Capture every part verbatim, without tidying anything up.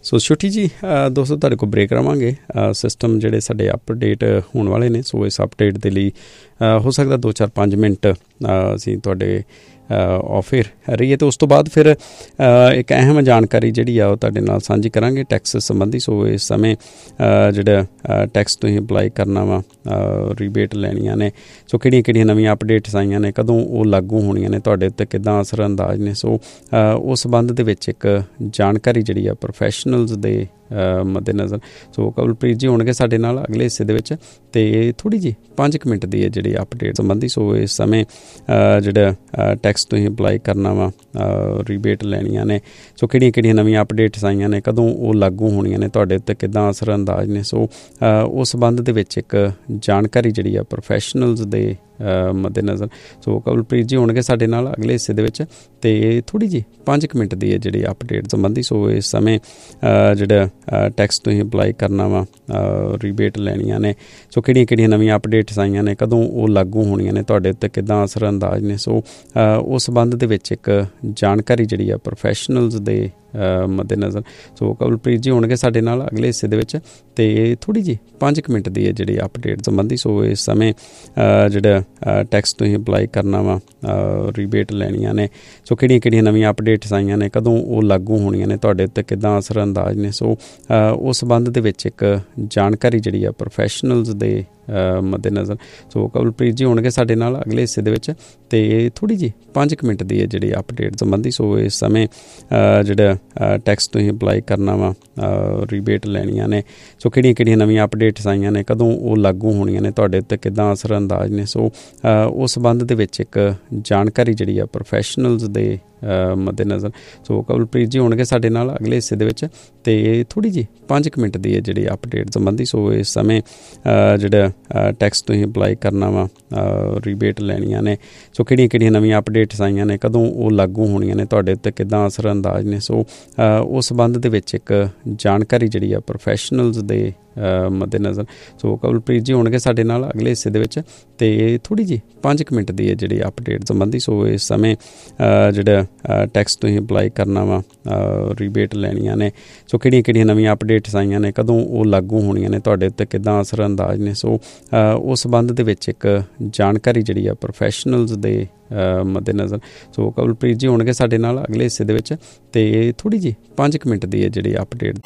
ਸੋ ਛੋਟੀ ਜੀ ਦੋਸਤੋ ਤੁਹਾਡੇ ਕੋਲ ਬ੍ਰੇਕ ਰਵਾਂਗੇ। ਸਿਸਟਮ ਜਿਹੜੇ ਸਾਡੇ ਅਪਡੇਟ ਹੋਣ ਵਾਲੇ ਨੇ, ਸੋ ਇਸ ਅਪਡੇਟ ਦੇ ਲਈ ਹੋ ਸਕਦਾ ਦੋ ਚਾਰ ਪੰਜ ਮਿੰਟ ਅਸੀਂ ਤੁਹਾਡੇ ਆਫੇਅਰ ਰਹੀਏ ਅਤੇ ਉਸ ਤੋਂ ਬਾਅਦ ਫਿਰ ਇੱਕ ਅਹਿਮ ਜਾਣਕਾਰੀ ਜਿਹੜੀ ਆ ਉਹ ਤੁਹਾਡੇ ਨਾਲ ਸਾਂਝੀ ਕਰਾਂਗੇ ਟੈਕਸ ਸੰਬੰਧੀ। ਸੋ ਇਸ ਸਮੇਂ ਜਿਹੜਾ ਟੈਕਸ ਤੁਸੀਂ ਅਪਲਾਈ ਕਰਨਾ ਵਾ, ਰੀਬੇਟ ਲੈਣੀਆਂ ਨੇ, ਸੋ ਕਿਹੜੀਆਂ ਕਿਹੜੀਆਂ ਨਵੀਆਂ ਅਪਡੇਟਸ ਆਈਆਂ ਨੇ, ਕਦੋਂ ਉਹ ਲਾਗੂ ਹੋਣੀਆਂ ਨੇ, ਤੁਹਾਡੇ ਉੱਤੇ ਕਿੱਦਾਂ ਅਸਰ ਅੰਦਾਜ਼ ਨੇ। ਸੋ ਉਸ ਸੰਬੰਧ ਦੇ ਵਿੱਚ ਇੱਕ ਜਾਣਕਾਰੀ ਜਿਹੜੀ ਆ ਪ੍ਰੋਫੈਸ਼ਨਲਜ਼ ਦੇ ਮੱਦੇ ਨਜ਼ਰ, ਸੋ ਕਵਲਪ੍ਰੀਤ ਜੀ ਹੋਣਗੇ ਸਾਡੇ ਨਾਲ ਅਗਲੇ ਹਿੱਸੇ ਦੇ ਵਿੱਚ, ਅਤੇ ਥੋੜ੍ਹੀ ਜਿਹੀ ਪੰਜ ਕੁ ਮਿੰਟ ਦੀ ਹੈ ਜਿਹੜੀ ਅਪਡੇਟ ਸੰਬੰਧੀ। ਸੋ ਇਸ ਸਮੇਂ ਜਿਹੜਾ ਟੈਕਸ ਤੁਸੀਂ ਅਪਲਾਈ ਕਰਨਾ ਵਾ, ਰੀਬੇਟ ਲੈਣੀਆਂ ਨੇ, ਸੋ ਕਿਹੜੀਆਂ ਕਿਹੜੀਆਂ ਨਵੀਆਂ ਅਪਡੇਟਸ ਆਈਆਂ ਨੇ, ਕਦੋਂ ਉਹ ਲਾਗੂ ਹੋਣੀਆਂ ਨੇ, ਤੁਹਾਡੇ ਉੱਤੇ ਕਿੱਦਾਂ ਅਸਰ ਅੰਦਾਜ਼ ਨੇ। ਸੋ ਉਸ ਸੰਬੰਧ ਦੇ ਵਿੱਚ ਇੱਕ ਜਾਣਕਾਰੀ ਜਿਹੜੀ ਆ ਪ੍ਰੋਫੈਸ਼ਨਲਜ਼ ਦੇ ਮੱਦੇ ਨਜ਼ਰ, ਸੋ ਕਵਲਪ੍ਰੀਤ ਜੀ ਹੋਣਗੇ ਸਾਡੇ ਨਾਲ ਅਗਲੇ ਹਿੱਸੇ ਦੇ ਵਿੱਚ, ਅਤੇ ਥੋੜ੍ਹੀ ਜਿਹੀ ਪੰਜ ਕੁ ਮਿੰਟ ਦੀ ਹੈ ਜਿਹੜੀ ਅਪਡੇਟ ਸੰਬੰਧੀ। ਸੋ ਇਸ ਸਮੇਂ ਜਿਹੜਾ ਟੈਕਸ ਤੁਸੀਂ ਅਪਲਾਈ ਕਰਨਾ ਵਾ, ਰੀਬੇਟ ਲੈਣੀਆਂ ਨੇ, ਸੋ ਕਿਹੜੀਆਂ ਕਿਹੜੀਆਂ ਨਵੀਆਂ ਅਪਡੇਟਸ ਆਈਆਂ ਨੇ, ਕਦੋਂ ਉਹ ਲਾਗੂ ਹੋਣੀਆਂ ਨੇ, ਤੁਹਾਡੇ ਉੱਤੇ ਕਿੱਦਾਂ ਅਸਰ ਅੰਦਾਜ਼ ਨੇ। ਸੋ ਉਸ ਸੰਬੰਧ ਦੇ ਵਿੱਚ ਇੱਕ ਜਾਣਕਾਰੀ ਜਿਹੜੀ ਆ ਪ੍ਰੋਫੈਸ਼ਨਲਜ਼ ਦੇ ਮੱਦੇ ਨਜ਼ਰ, ਸੋ ਕਵਲਪ੍ਰੀਤ ਜੀ ਹੋਣਗੇ ਸਾਡੇ ਨਾਲ ਅਗਲੇ ਹਿੱਸੇ ਦੇ ਵਿੱਚ, ਅਤੇ ਥੋੜ੍ਹੀ ਜਿਹੀ ਪੰਜ ਕੁ ਮਿੰਟ ਦੀ ਹੈ ਜਿਹੜੀ ਅਪਡੇਟ ਸੰਬੰਧੀ। ਸੋ ਇਸ ਸਮੇਂ ਜਿਹੜਾ ਟੈਕਸ ਤੁਸੀਂ ਅਪਲਾਈ ਕਰਨਾ ਵਾ, ਰੀਬੇਟ ਲੈਣੀਆਂ ਨੇ, ਸੋ ਕਿਹੜੀਆਂ ਕਿਹੜੀਆਂ ਨਵੀਆਂ ਅਪਡੇਟਸ ਆਈਆਂ ਨੇ, ਕਦੋਂ ਉਹ ਲਾਗੂ ਹੋਣੀਆਂ ਨੇ, ਤੁਹਾਡੇ ਉੱਤੇ ਕਿੱਦਾਂ ਅਸਰ ਅੰਦਾਜ਼ ਨੇ। ਸੋ ਉਸ ਸੰਬੰਧ ਦੇ ਵਿੱਚ ਇੱਕ ਜਾਣਕਾਰੀ ਜਿਹੜੀ ਆ ਪ੍ਰੋਫੈਸ਼ਨਲਜ਼ ਦੇ ਮੱਦੇ ਨਜ਼ਰ, ਸੋ ਕਵਲਪ੍ਰੀਤ ਜੀ ਹੋਣਗੇ ਸਾਡੇ ਨਾਲ ਅਗਲੇ ਹਿੱਸੇ ਦੇ ਵਿੱਚ, ਅਤੇ ਥੋੜ੍ਹੀ ਜਿਹੀ ਪੰਜ ਕੁ ਮਿੰਟ ਦੀ ਹੈ ਜਿਹੜੀ ਅਪਡੇਟ ਸੰਬੰਧੀ। ਸੋ ਇਸ ਸਮੇਂ ਜਿਹੜਾ ਟੈਕਸ ਤੁਸੀਂ ਅਪਲਾਈ ਕਰਨਾ ਵਾ, ਰੀਬੇਟ ਲੈਣੀਆਂ ਨੇ, ਸੋ ਕਿਹੜੀਆਂ ਕਿਹੜੀਆਂ ਨਵੀਆਂ ਅਪਡੇਟਸ ਆਈਆਂ ਨੇ, ਕਦੋਂ ਉਹ ਲਾਗੂ ਹੋਣੀਆਂ ਨੇ, ਤੁਹਾਡੇ ਉੱਤੇ ਕਿੱਦਾਂ ਅਸਰ ਅੰਦਾਜ਼ ਨੇ। ਸੋ ਉਸ ਸੰਬੰਧ ਦੇ ਵਿੱਚ ਇੱਕ ਜਾਣਕਾਰੀ ਜਿਹੜੀ ਆ ਪ੍ਰੋਫੈਸ਼ਨਲਜ਼ ਦੇ ਮੱਦੇ ਨਜ਼ਰ, ਸੋ ਕਵਲਪ੍ਰੀਤ ਜੀ ਹੋਣਗੇ ਸਾਡੇ ਨਾਲ ਅਗਲੇ ਹਿੱਸੇ ਦੇ ਵਿੱਚ, ਅਤੇ ਥੋੜ੍ਹੀ ਜਿਹੀ ਪੰਜ ਕੁ ਮਿੰਟ ਦੀ ਹੈ ਜਿਹੜੀ ਅਪਡੇਟ ਸੰਬੰਧੀ। ਸੋ ਇਸ ਸਮੇਂ ਜਿਹੜਾ ਟੈਕਸ ਤੁਸੀਂ ਅਪਲਾਈ ਕਰਨਾ ਵਾ, ਰੀਬੇਟ ਲੈਣੀਆਂ ਨੇ, ਸੋ ਕਿਹੜੀਆਂ ਕਿਹੜੀਆਂ ਨਵੀਆਂ ਅਪਡੇਟਸ ਆਈਆਂ ਨੇ, ਕਦੋਂ ਉਹ ਲਾਗੂ ਹੋਣੀਆਂ ਨੇ, ਤੁਹਾਡੇ ਉੱਤੇ ਕਿੱਦਾਂ ਅਸਰ ਅੰਦਾਜ਼ ਨੇ। ਸੋ ਉਸ ਸੰਬੰਧ ਦੇ ਵਿੱਚ ਇੱਕ ਜਾਣਕਾਰੀ ਜਿਹੜੀ ਆ ਪ੍ਰੋਫੈਸ਼ਨਲਜ਼ ਦੇ ਮੱਦੇ ਨਜ਼ਰ, ਸੋ ਕਵਲਪ੍ਰੀਤ ਜੀ ਹੋਣਗੇ ਸਾਡੇ ਨਾਲ ਅਗਲੇ ਹਿੱਸੇ ਦੇ ਵਿੱਚ, ਅਤੇ ਥੋੜ੍ਹੀ ਜਿਹੀ ਪੰਜ ਕੁ ਮਿੰਟ ਦੀ ਹੈ ਜਿਹੜੀ ਅਪਡੇਟ ਸੰਬੰਧੀ। ਸੋ ਇਸ ਸਮੇਂ ਜਿਹੜਾ ਟੈਕਸ ਤੁਸੀਂ ਅਪਲਾਈ ਕਰਨਾ ਵਾ, ਰੀਬੇਟ ਲੈਣੀਆਂ ਨੇ, ਸੋ ਕਿਹੜੀਆਂ ਕਿਹੜੀਆਂ ਨਵੀਆਂ ਅਪਡੇਟਸ ਆਈਆਂ ਨੇ, ਕਦੋਂ ਉਹ ਲਾਗੂ ਹੋਣੀਆਂ ਨੇ, ਤੁਹਾਡੇ ਉੱਤੇ ਕਿੱਦਾਂ ਅਸਰ ਅੰਦਾਜ਼ ਨੇ। ਸੋ ਉਸ ਸੰਬੰਧ ਦੇ ਵਿੱਚ ਇੱਕ ਜਾਣਕਾਰੀ ਜਿਹੜੀ ਆ ਪ੍ਰੋਫੈਸ਼ਨਲਜ਼ ਦੇ ਮੱਦੇ ਨਜ਼ਰ, ਸੋ ਕਵਲਪ੍ਰੀਤ ਜੀ ਹੋਣਗੇ ਸਾਡੇ ਨਾਲ ਅਗਲੇ ਹਿੱਸੇ ਦੇ ਵਿੱਚ, ਅਤੇ ਥੋੜ੍ਹੀ ਜਿਹੀ ਪੰਜ ਕੁ ਮਿੰਟ ਦੀ ਹੈ ਜਿਹੜੀ ਅਪਡੇਟ।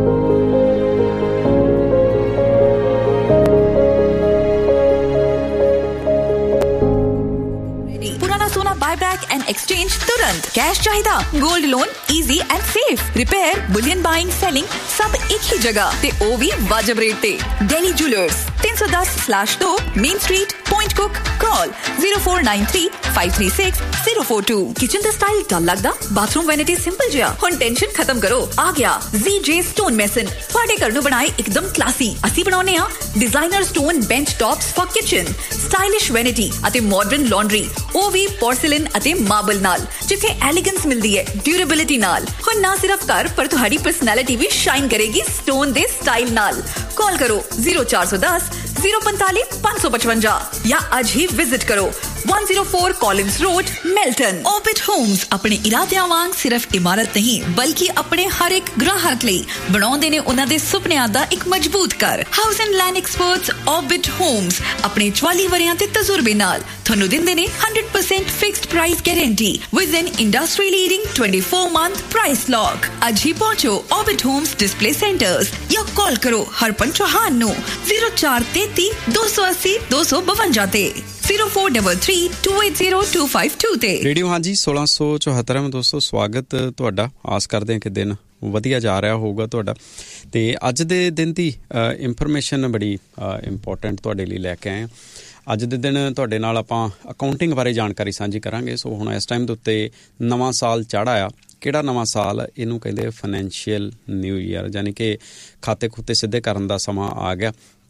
Buyback and exchange तुरंत। कैश चाहिदा, gold loan easy and safe, repair, Boolean buying, selling सब एक ही जगह ते ओ भी वाजिब रेट ते। दिल्ली ज्वेलर्स तीन सौ दस स्लैश दो main street, point cook. Call zero four nine three five three six zero four two। Kitchen दा स्टाइल डल लगदा, बाथरूम वैनिटी सिंपल जिहा, हुण टेंशन खत्म करो, आ गया Z J स्टोन मेसन। तुहाडे घर नूं बनाए एकदम क्लासी। असीं बनाउने आ designer stone bench tops for kitchen, stylish vanity अते मॉडर्न लॉन्ड्री, ओ भी पोर्सिलेन अते मार्बल नाल, जिथे एलिगेंस मिलदी है ड्यूरेबिलिटी नाल। हुण ना सिर्फ घर पर तुहाडी पर्सनैलिटी भी शाइन करेगी स्टोन दे स्टाइल नाल। कॉल करो zero four one zero zero पैंतालीस पाँच सौ पचवंजा या आज ही विजिट करो one oh four Collins road, Milton. Orbit Holmes अपने इरादियां वांग सिर्फ इमारत नहीं बल्कि अपने हर एक ग्राहक लई बनाउंदे ने उन्हां दे सुपनियां दा एक मजबूत घर। House and land experts orbit Holmes अपने चौवाली वरियां ते तजुर्बे नाल थानू दिंदे ने one hundred percent fixed price guarantee with an industry leading twenty-four month price lock. आज ही पहुंचो ऑर्बिट होम्स डिस्प्ले सेंटर्स या कॉल करो हरपन Chauhan no zero four three three two eight zero two two two ते zero four three three two eight zero two five two ਤੇ। Radio ਹਾਂਜੀ ਸੋਲਾਂ ਸੌ ਚੁਹੱਤਰ ਵਿੱਚ ਦੋਸਤੋ ਸਵਾਗਤ ਤੁਹਾਡਾ। ਆਸ ਕਰਦੇ ਹਾਂ ਕਿ ਦਿਨ ਵਧੀਆ ਜਾ ਰਿਹਾ ਹੋਊਗਾ ਤੁਹਾਡਾ, ਅਤੇ ਅੱਜ ਦੇ ਦਿਨ ਦੀ ਇਨਫੋਰਮੇਸ਼ਨ ਬੜੀ ਇੰਪੋਰਟੈਂਟ ਤੁਹਾਡੇ ਲਈ ਲੈ ਕੇ ਆਏ ਹਾਂ। ਅੱਜ ਦੇ ਦਿਨ ਤੁਹਾਡੇ ਨਾਲ ਆਪਾਂ ਅਕਾਊਂਟਿੰਗ ਬਾਰੇ ਜਾਣਕਾਰੀ ਸਾਂਝੀ ਕਰਾਂਗੇ। ਸੋ ਹੁਣ ਇਸ ਟਾਈਮ ਦੇ ਉੱਤੇ ਨਵਾਂ ਸਾਲ ਚੜ੍ਹ ਆਇਆ। ਕਿਹੜਾ ਨਵਾਂ ਸਾਲ? ਇਹਨੂੰ ਕਹਿੰਦੇ ਫਾਈਨੈਂਸ਼ੀਅਲ ਨਿਊ ਈਅਰ, ਯਾਨੀ ਕਿ ਖਾਤੇ ਖੂਤੇ ਸਿੱਧੇ ਕਰਨ ਦਾ ਸਮਾਂ ਆ ਗਿਆ।